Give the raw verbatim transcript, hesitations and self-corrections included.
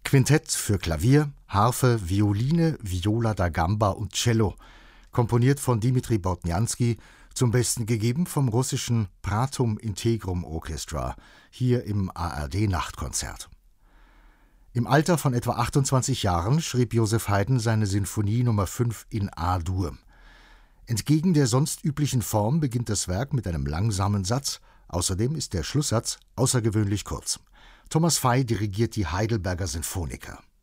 Quintett für Klavier, Harfe, Violine, Viola da Gamba und Cello, komponiert von Dimitri Bortnianski, zum Besten gegeben vom russischen Pratum Integrum Orchestra, hier im A R D-Nachtkonzert. Im Alter von etwa achtundzwanzig Jahren schrieb Joseph Haydn seine Sinfonie Nummer fünf in A-Dur. Entgegen der sonst üblichen Form beginnt das Werk mit einem langsamen Satz, außerdem ist der Schlusssatz außergewöhnlich kurz. Thomas Fey dirigiert die Heidelberger Sinfoniker.